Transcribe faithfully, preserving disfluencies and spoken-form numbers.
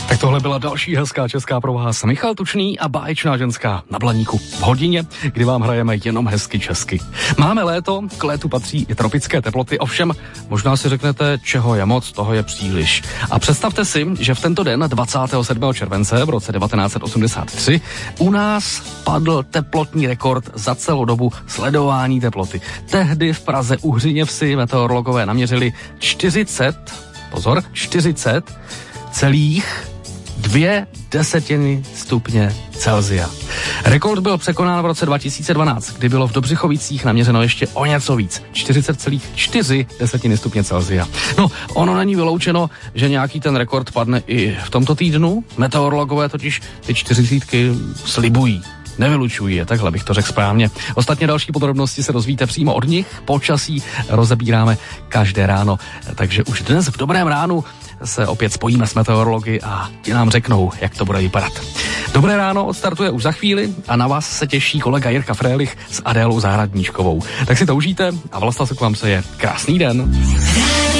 Tak tohle byla další hezká česká pro vás. Michal Tučný a báječná ženská na Blaníku. V hodině, kdy vám hrajeme jenom hezky česky. Máme léto, k létu patří i tropické teploty, ovšem možná si řeknete, čeho je moc, toho je příliš. A představte si, že v tento den dvacátého sedmého července v roce devatenáct set osmdesát tři u nás padl teplotní rekord za celou dobu sledování teploty. Tehdy v Praze u Hřiněvsi meteorologové naměřili čtyřicet, pozor, čtyřicet celých dvě desetiny stupně Celsia. Rekord byl překonán v roce dva tisíce dvanáct, kdy bylo v Dobřichovicích naměřeno ještě o něco víc. čtyřicet celá čtyři desetiny stupně Celsia. No, ono není vyloučeno, že nějaký ten rekord padne i v tomto týdnu. Meteorologové totiž ty čtyřicítky slibují. Nevylučují je, takhle bych to řekl správně. Ostatně další podrobnosti se dozvíte přímo od nich. Počasí rozebíráme každé ráno, takže už dnes v dobrém ránu se opět spojíme s meteorology a ti nám řeknou, jak to bude vypadat. Dobré ráno odstartuje už za chvíli a na vás se těší kolega Jirka Frélich s Adélou Zahradníčkovou. Tak si to užijte a Vlasta se k vám přeje krásný den.